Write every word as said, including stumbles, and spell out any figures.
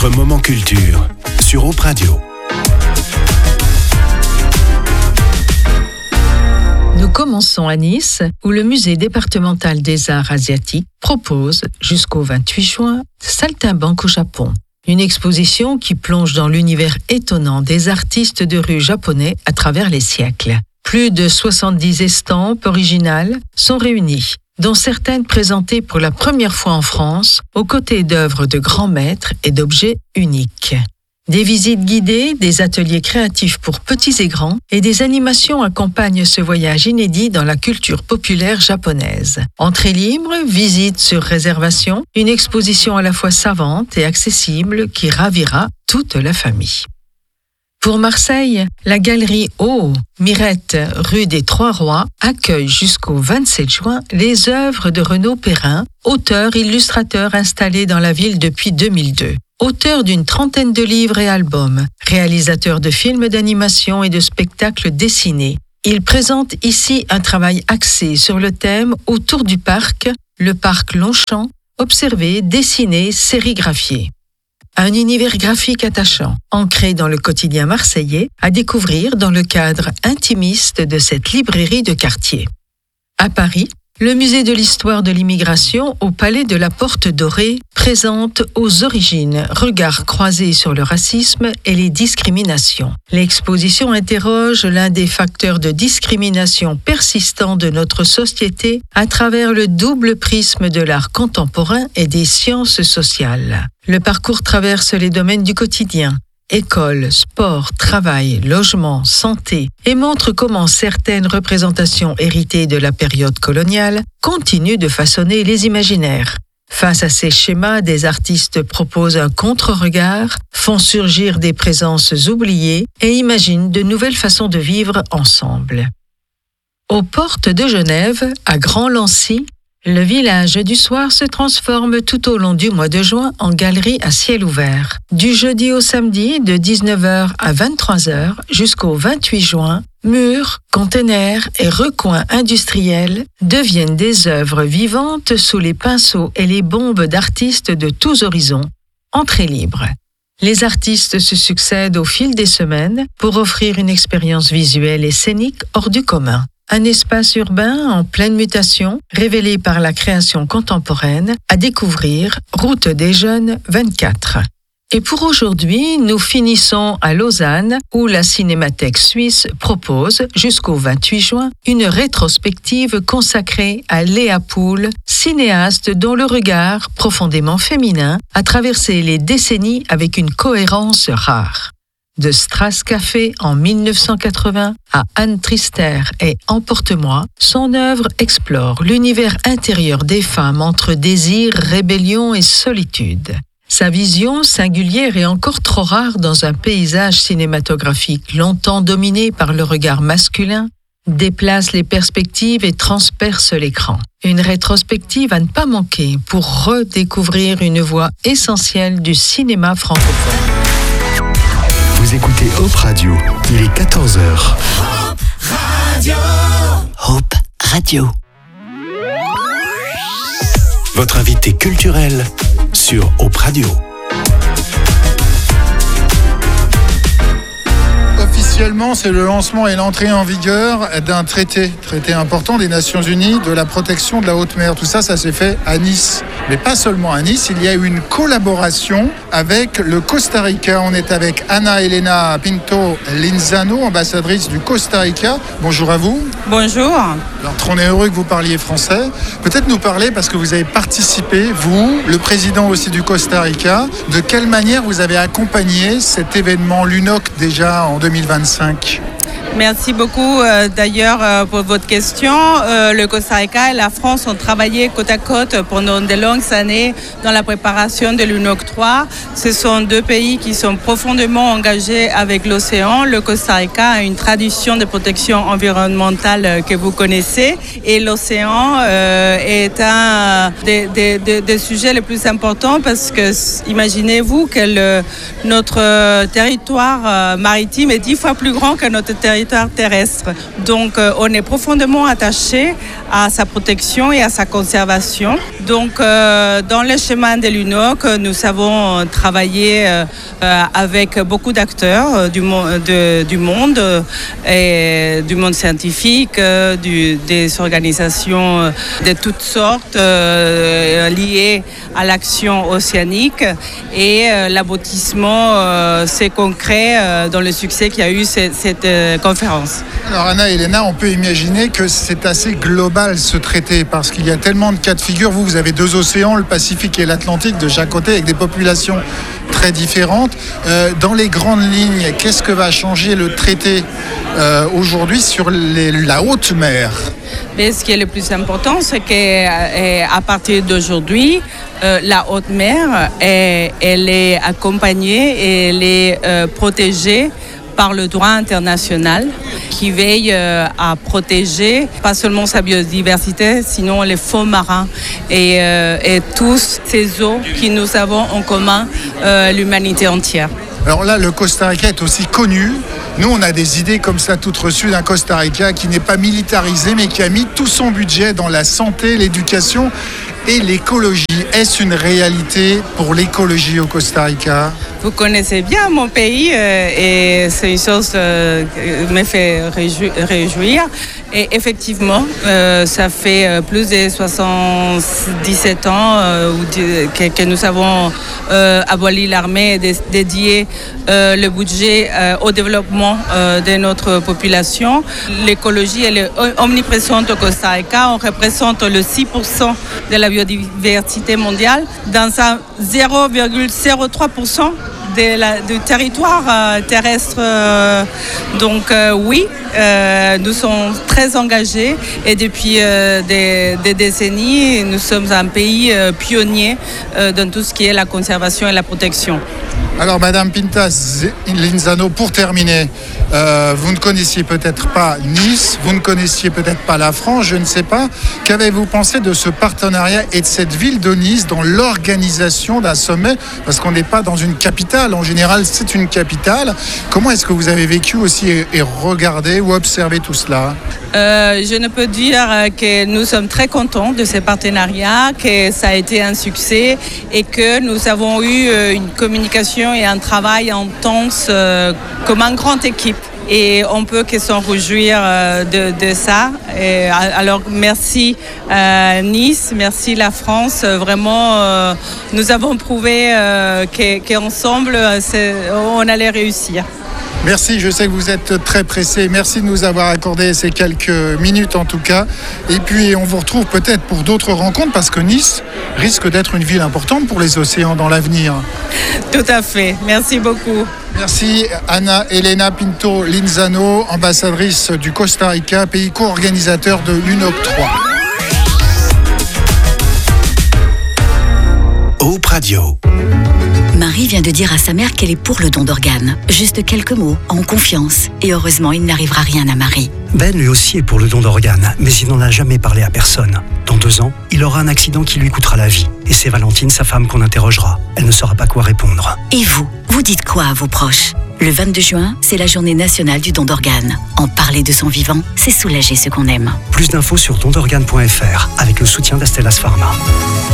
Moment culture sur Hope Radio. Nous commençons à Nice, où le musée départemental des arts asiatiques propose, jusqu'au vingt-huit juin, Saltimbanque au Japon. Une exposition qui plonge dans l'univers étonnant des artistes de rue japonais à travers les siècles. Plus de soixante-dix estampes originales sont réunies, dont certaines présentées pour la première fois en France, aux côtés d'œuvres de grands maîtres et d'objets uniques. Des visites guidées, des ateliers créatifs pour petits et grands et des animations accompagnent ce voyage inédit dans la culture populaire japonaise. Entrée libre, visite sur réservation, une exposition à la fois savante et accessible qui ravira toute la famille. Pour Marseille, la galerie O, Mirette, rue des Trois-Rois, accueille jusqu'au vingt-sept juin les œuvres de Renaud Perrin, auteur-illustrateur installé dans la ville depuis deux mille deux. Auteur d'une trentaine de livres et albums, réalisateur de films d'animation et de spectacles dessinés. Il présente ici un travail axé sur le thème autour du parc, le parc Longchamp, observé, dessiné, sérigraphié. Un univers graphique attachant, ancré dans le quotidien marseillais, à découvrir dans le cadre intimiste de cette librairie de quartier. À Paris, le musée de l'histoire de l'immigration au Palais de la Porte Dorée présente aux origines, regards croisés sur le racisme et les discriminations. L'exposition interroge l'un des facteurs de discrimination persistants de notre société à travers le double prisme de l'art contemporain et des sciences sociales. Le parcours traverse les domaines du quotidien, école, sport, travail, logement, santé, et montre comment certaines représentations héritées de la période coloniale continuent de façonner les imaginaires. Face à ces schémas, des artistes proposent un contre-regard, font surgir des présences oubliées et imaginent de nouvelles façons de vivre ensemble. Aux portes de Genève, à Grand-Lancy, le village du soir se transforme tout au long du mois de juin en galerie à ciel ouvert. Du jeudi au samedi, de dix-neuf heures à vingt-trois heures, jusqu'au vingt-huit juin, murs, containers et recoins industriels deviennent des œuvres vivantes sous les pinceaux et les bombes d'artistes de tous horizons. Entrée libre. Les artistes se succèdent au fil des semaines pour offrir une expérience visuelle et scénique hors du commun. Un espace urbain en pleine mutation, révélé par la création contemporaine, à découvrir, route des Jeunes vingt-quatre. Et pour aujourd'hui, nous finissons à Lausanne, où la Cinémathèque suisse propose, jusqu'au vingt-huit juin, une rétrospective consacrée à Léa Poul, cinéaste dont le regard, profondément féminin, a traversé les décennies avec une cohérence rare. De Strass Café en dix-neuf cent quatre-vingts à Anne Trister et Emporte-moi, son œuvre explore l'univers intérieur des femmes entre désir, rébellion et solitude. Sa vision, singulière et encore trop rare dans un paysage cinématographique longtemps dominé par le regard masculin, déplace les perspectives et transperce l'écran. Une rétrospective à ne pas manquer pour redécouvrir une voie essentielle du cinéma francophone. Vous écoutez Hope Radio, il est quatorze heures. Hope Radio. Hope Radio. Votre invité culturel sur Hope Radio. Officiellement, c'est le lancement et l'entrée en vigueur d'un traité, traité important des Nations Unies de la protection de la haute mer. Tout ça, ça s'est fait à Nice. Mais pas seulement à Nice, il y a eu une collaboration avec le Costa Rica. On est avec Ana Elena Pinto Linzano, ambassadrice du Costa Rica. Bonjour à vous. Bonjour. Alors, on est heureux que vous parliez français. Peut-être nous parler, parce que vous avez participé, vous, le président aussi du Costa Rica, de quelle manière vous avez accompagné cet événement l'U N O C déjà en deux mille vingt-cinq? Merci beaucoup euh, d'ailleurs euh, pour votre question. Euh, le Costa Rica et la France ont travaillé côte à côte pendant de longues années dans la préparation de l'U N O C trois. Ce sont deux pays qui sont profondément engagés avec l'océan. Le Costa Rica a une tradition de protection environnementale euh, que vous connaissez et l'océan euh, est un des, des, des, des sujets les plus importants parce que imaginez-vous que le, notre territoire euh, maritime est dix fois plus grand que notre territoire territoire terrestre. Donc, euh, on est profondément attaché à sa protection et à sa conservation. Donc, euh, dans le chemin de l'U N O C, nous avons travaillé euh, avec beaucoup d'acteurs euh, du, mo- de, du monde, euh, et du monde scientifique, euh, du, des organisations de toutes sortes euh, liées à l'action océanique. Et euh, l'aboutissement, euh, c'est concret euh, dans le succès qu'il y a eu cette, cette euh, conférence. Alors Anna et Elena, on peut imaginer que c'est assez global ce traité parce qu'il y a tellement de cas de figure. Vous, vous avez deux océans, le Pacifique et l'Atlantique de chaque côté avec des populations très différentes. Euh, dans les grandes lignes, qu'est-ce que va changer le traité euh, aujourd'hui sur les, la haute mer ? Mais ce qui est le plus important, c'est qu'à partir d'aujourd'hui, euh, la haute mer, est, elle est accompagnée et elle est euh, protégée par le droit international qui veille euh, à protéger pas seulement sa biodiversité, sinon les fonds marins et, euh, et tous ces eaux que nous avons en commun, euh, l'humanité entière. Alors là, le Costa Rica est aussi connu. Nous, on a des idées comme ça toutes reçues d'un Costa Rica qui n'est pas militarisé, mais qui a mis tout son budget dans la santé, l'éducation et l'écologie. Est-ce une réalité pour l'écologie au Costa Rica ? Vous connaissez bien mon pays euh, et c'est une chose euh, qui me fait réjou- réjouir. Et effectivement, euh, ça fait euh, plus de soixante-dix-sept ans euh, que, que nous avons euh, aboli l'armée et dé- dédié euh, le budget euh, au développement euh, de notre population. L'écologie elle est omniprésente au Costa Rica. On représente le six pour cent de la biodiversité mondiale dans un zéro virgule zéro trois pour cent de la, du territoire euh, terrestre. Euh, donc euh, oui, euh, nous sommes très engagés et depuis euh, des, des décennies, nous sommes un pays euh, pionnier euh, dans tout ce qui est la conservation et la protection. Alors, Madame Pintas Linzano, pour terminer, euh, vous ne connaissiez peut-être pas Nice, vous ne connaissiez peut-être pas la France, je ne sais pas. Qu'avez-vous pensé de ce partenariat et de cette ville de Nice dans l'organisation d'un sommet ? Parce qu'on n'est pas dans une capitale, en général c'est une capitale. Comment est-ce que vous avez vécu aussi et, et regardé ou observé tout cela ? Euh, je ne peux dire que nous sommes très contents de ce partenariat, que ça a été un succès et que nous avons eu une communication et un travail intense euh, comme une grande équipe. Et on peut que s'en réjouir euh, de, de ça. Et, alors merci euh, Nice, merci la France. Vraiment, euh, nous avons prouvé euh, qu'ensemble, on allait réussir. Merci, je sais que vous êtes très pressé. Merci de nous avoir accordé ces quelques minutes en tout cas. Et puis on vous retrouve peut-être pour d'autres rencontres parce que Nice risque d'être une ville importante pour les océans dans l'avenir. Tout à fait, merci beaucoup. Merci Ana Elena Pinto Linzano, ambassadrice du Costa Rica, pays co-organisateur de l'U N O C trois. Hope Radio. Marie vient de dire à sa mère qu'elle est pour le don d'organes. Juste quelques mots, en confiance. Et heureusement, il n'arrivera rien à Marie. Ben lui aussi est pour le don d'organes, mais il n'en a jamais parlé à personne. Dans deux ans, il aura un accident qui lui coûtera la vie. Et c'est Valentine, sa femme, qu'on interrogera. Elle ne saura pas quoi répondre. Et vous, vous dites quoi à vos proches ? Le vingt-deux juin, c'est la journée nationale du don d'organes. En parler de son vivant, c'est soulager ceux qu'on aime. Plus d'infos sur don d'organes point f r avec le soutien d'Astellas Pharma.